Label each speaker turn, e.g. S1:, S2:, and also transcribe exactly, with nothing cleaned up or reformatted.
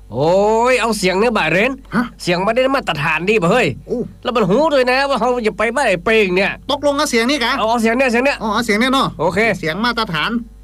S1: โอ้ยเอาเสียงเนี่ยบ่ายเรน
S2: ฮะ
S1: เสียงมาได้มาตรฐานดีป่ะเฮ้ย
S2: โอ้
S1: แล้วมันหูด้วยนะว่าเขาจะไปบ้านไอ้เป้งเนี่ย
S2: ตกลงกับเสียงนี่กะ
S1: เอาเอาเสียงเนี่ยเสียงเนี่ย
S2: อ๋อเอาเสียงเนี่ยเนาะ
S1: โอเค
S2: เสียงมาตรฐาน